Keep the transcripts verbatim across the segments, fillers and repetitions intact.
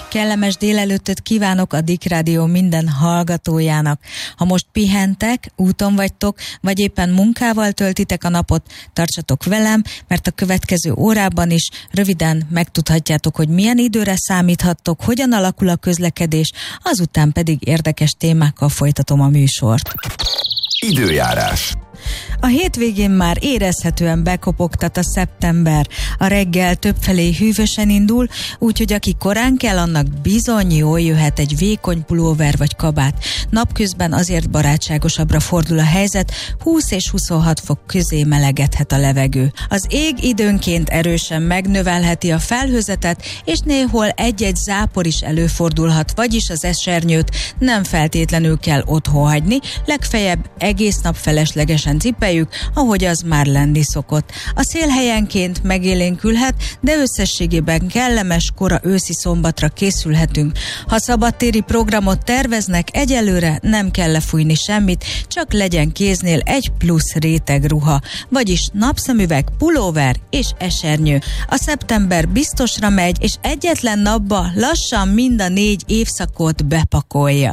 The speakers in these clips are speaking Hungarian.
Kellemes délelőttöt kívánok a Dick Rádió minden hallgatójának. Ha most pihentek, úton vagytok, vagy éppen munkával töltitek a napot, tartsatok velem, mert a következő órában is röviden megtudhatjátok, hogy milyen időre számíthattok, hogyan alakul a közlekedés, azután pedig érdekes témákkal folytatom a műsort. Időjárás. A hétvégén már érezhetően bekopogtat a szeptember. A reggel többfelé hűvösen indul, úgyhogy aki korán kell, annak bizony jól jöhet egy vékony pulóver vagy kabát. Napközben azért barátságosabbra fordul a helyzet, húsz és huszonhat fok közé melegedhet a levegő. Az ég időnként erősen megnövelheti a felhőzetet, és néhol egy-egy zápor is előfordulhat, vagyis az esernyőt nem feltétlenül kell otthon hagyni, legfeljebb egész nap feleslegesen cipeljük, ahogy az már lenni szokott. A szél helyenként megélénkülhet, de összességében kellemes, kora őszi szombatra készülhetünk. Ha szabadtéri programot terveznek, egyelőre nem kell lefújni semmit, csak legyen kéznél egy plusz réteg ruha, vagyis napszemüveg, pulóver és esernyő. A szeptember biztosra megy, és egyetlen napba lassan mind a négy évszakot bepakolja.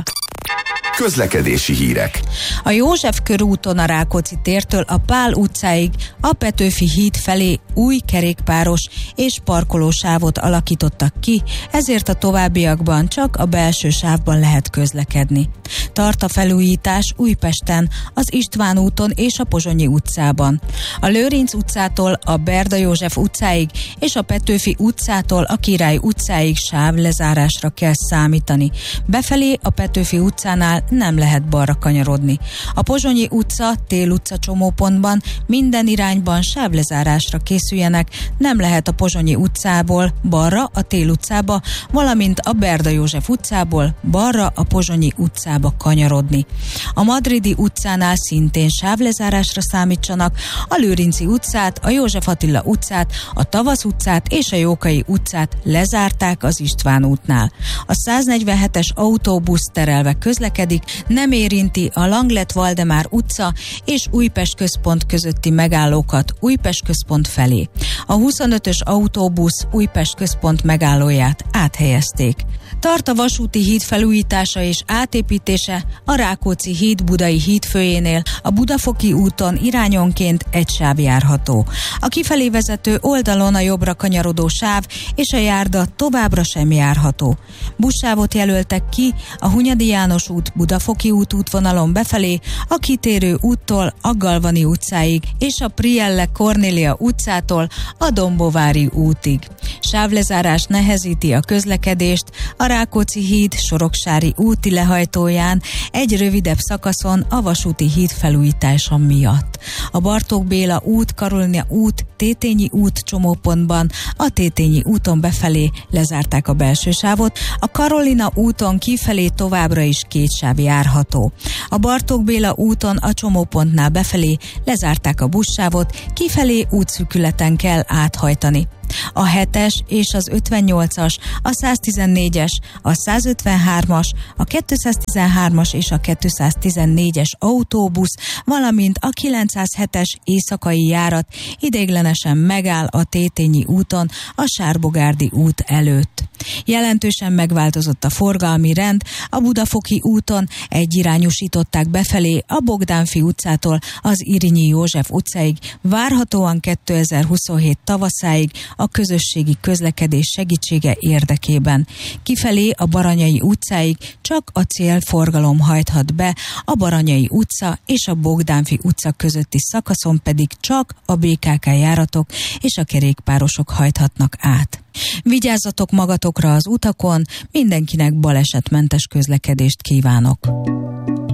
Közlekedési hírek. A József körúton a Rákóczi tértől a Pál utcáig a Petőfi híd felé új kerékpáros és parkolósávot alakítottak ki, ezért a továbbiakban csak a belső sávban lehet közlekedni. Tart a felújítás Újpesten, az István úton és a Pozsonyi utcában. A Lőrinc utcától a Berda József utcáig és a Petőfi utcától a Király utcáig sávlezárásra kell számítani. Befelé a Petőfi utcánál nem lehet balra kanyarodni. A Pozsonyi utca, Tél utca csomópontban minden irányban sávlezárásra készüljenek, nem lehet a Pozsonyi utcából balra a Tél utcába, valamint a Berda József utcából balra a Pozsonyi utcába kanyarodni. A Madridi utcánál szintén sávlezárásra számítsanak, a Lőrinci utcát, a József Attila utcát, a Tavasz utcát és a Jókai utcát lezárták az István útnál. A száznegyvenhetes autóbusz terelve közlekedik, nem érinti a Langlet-Valdemár utca és Újpest központ közötti megállókat Újpest központ felé. A huszonötös autóbusz Újpest központ megállóját áthelyezték. Tart a vasúti híd felújítása és átépítése a Rákóczi híd Budai hídfőjénél, a Budafoki úton irányonként egy sáv járható. A kifelé vezető oldalon a jobbra kanyarodó sáv és a járda továbbra sem járható. Buszsávot jelöltek ki a Hunyadi János út Budafoki út útvonalon befelé, a kitérő úttól a Galvani utcáig és a Prielle Kornélia utcától a Dombovári útig. Sávlezárás nehezíti a közlekedést a Rákóczi híd Soroksári úti lehajtóján egy rövidebb szakaszon a vasúti híd felújítása miatt. A Bartók Béla út, Karolina út, Tétényi út csomópontban a Tétényi úton befelé lezárták a belső sávot, a Karolina úton kifelé továbbra is két sáv járható. A Bartók Béla úton a csomópontnál befelé lezárták a buszsávot, kifelé útszűkületen kell áthajtani. A hetes és az ötvennyolcas, a száztizennégyes, a százötvenhármas, a kétszáztizenhármas és a kétszáztizennégyes autóbusz, valamint a kilencszázhetes éjszakai járat ideiglenesen megáll a Tétényi úton a Sárbogárdi út előtt. Jelentősen megváltozott a forgalmi rend, a Budafoki úton egyirányosították befelé a Bogdánfi utcától az Irinyi József utcáig, várhatóan kétezer-huszonhét tavaszáig a közösségi közlekedés segítsége érdekében. Kifelé a Baranyai utcáig csak a célforgalom hajthat be, a Baranyai utca és a Bogdánfi utca közötti szakaszon pedig csak a bé ká ká járatok és a kerékpárosok hajthatnak át. Vigyázzatok magatokra az utakon, mindenkinek balesetmentes közlekedést kívánok!